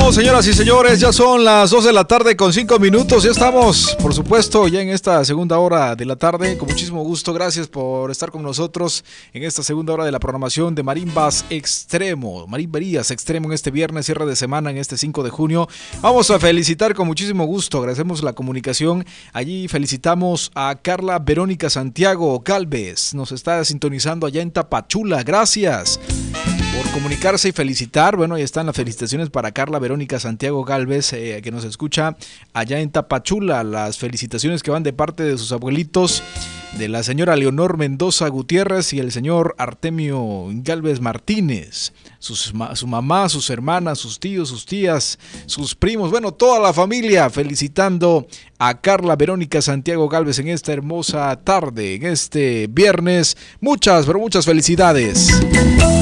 Bueno, señoras y señores, ya son las 2 de la tarde con 5 minutos. Ya estamos, por supuesto, ya en esta segunda hora de la tarde. Con muchísimo gusto, gracias por estar con nosotros en esta segunda hora de la programación de Marimbas Extremo. Marimberías Extremo en este viernes, cierre de semana, en este 5 de junio. Vamos a felicitar con muchísimo gusto, agradecemos la comunicación. Allí felicitamos a Carla Verónica Santiago Galvez. Nos está sintonizando allá en Tapachula. Gracias por comunicarse y felicitar. Bueno, ahí están las felicitaciones para Carla Verónica Santiago Galvez, que nos escucha allá en Tapachula. Las felicitaciones que van de parte de sus abuelitos, de la señora Leonor Mendoza Gutiérrez y el señor Artemio Galvez Martínez. Su mamá, sus hermanas, sus tíos, sus tías, sus primos, bueno, toda la familia felicitando a Carla Verónica Santiago Galvez en esta hermosa tarde, en este viernes. Muchas, pero muchas felicidades.